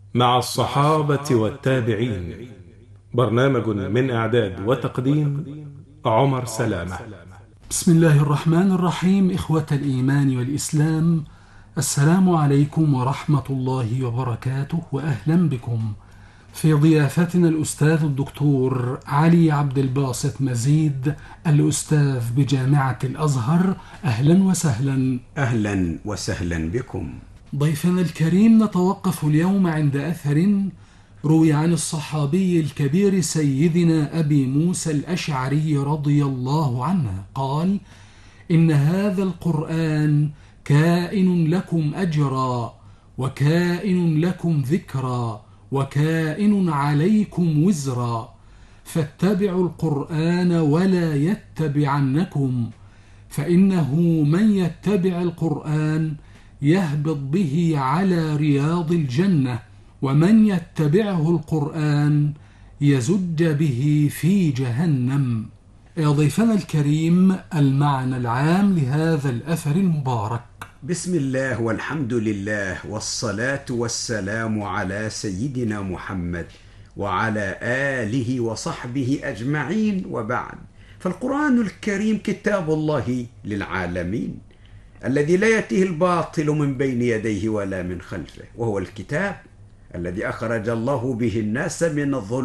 مع الصحابة والتابعين. برنامج من إعداد وتقديم عمر سلامة. بسم الله الرحمن الرحيم. إخوة الإيمان والإسلام، السلام عليكم ورحمة الله وبركاته، وأهلا بكم في ضيافتنا الأستاذ الدكتور علي عبد الباسط مزيد، الأستاذ بجامعة الأزهر. أهلا وسهلا. أهلا وسهلا بكم. ضيفنا الكريم، نتوقف اليوم عند أثر روي عن الصحابي الكبير سيدنا أبي موسى الأشعري رضي الله عنه قال: إن هذا القرآن كائن لكم أجرا، وكائن لكم ذكرا، وكائن عليكم وزرا، فاتبعوا القرآن ولا يتبعنكم، فإنه من يتبع القرآن يهبط به على رياض الجنة، ومن يتبعه القرآن يزج به في جهنم. يا ضيفنا الكريم، المعنى العام لهذا الأثر المبارك. بسم الله والحمد لله والصلاة والسلام على سيدنا محمد وعلى آله وصحبه أجمعين، وبعد. فالقرآن الكريم كتاب الله للعالمين، الذي لا يأتيه الباطل من بين يديه ولا من خلفه، وهو الكتاب الذي أخرج الله به الناس من الظلم